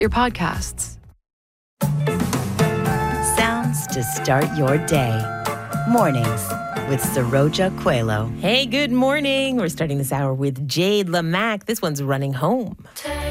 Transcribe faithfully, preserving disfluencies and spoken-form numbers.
your podcasts. Sounds to start your day. Mornings with Saroja Coelho. Hey, good morning. We're starting this hour with Jade Lamack. This one's Running Home. Take